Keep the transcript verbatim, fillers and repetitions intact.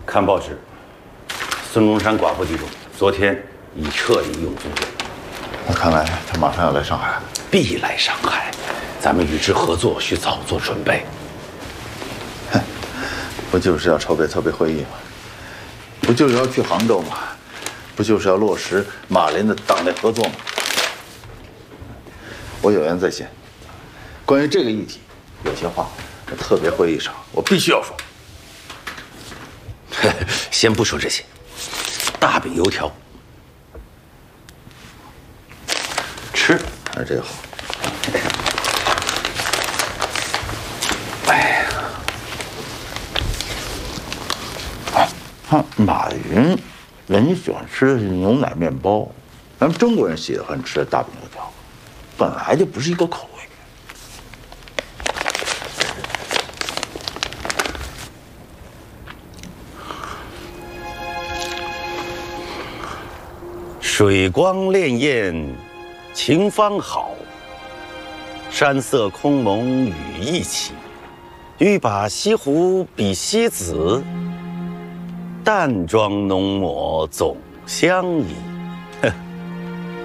看报纸，孙中山寡妇地主昨天已撤离永宗镇。 那看来他马上要来上海。 必来上海，咱们与之合作需早做准备。 哼，不就是要筹备筹备会议吗？不就是要去杭州吗？不就是要落实马林的党内合作吗？我有言在先，关于这个议题，有些话在特别会议上我必须要说。 先不说这些，大饼油条吃， 哎，这个好。 哎呀， 啊，马云，人家喜欢吃的是牛奶面包，咱们中国人喜欢吃大饼油条，本来就不是一个口味。 水光潋滟晴方好，山色空蒙雨亦奇。欲把西湖比西子，淡妆浓抹总相宜。